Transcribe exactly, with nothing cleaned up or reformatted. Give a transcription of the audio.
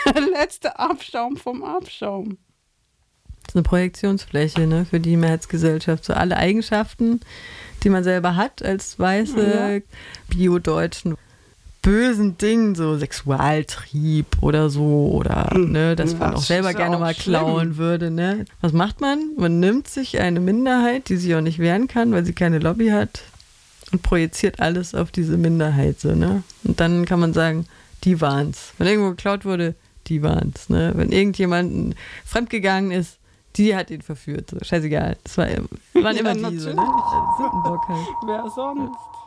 Der letzte Abschaum vom Abschaum. Das ist eine Projektionsfläche, ne, für die Mehrheitsgesellschaft. So alle Eigenschaften, die man selber hat als weiße, ja. Bio-Deutschen, bösen Dingen, so Sexualtrieb oder so, oder ne, dass man auch selber gerne mal klauen würde. Ne? Was macht man? Man nimmt sich eine Minderheit, die sich auch nicht wehren kann, weil sie keine Lobby hat, und projiziert alles auf diese Minderheit. So, ne? Und dann kann man sagen, die waren's. Wenn irgendwo geklaut wurde, die waren's. Ne? Wenn irgendjemand fremdgegangen ist, die hat ihn verführt. So, scheißegal. Das war, waren immer ja, diese. Ne? Sündenbock halt. Wer sonst?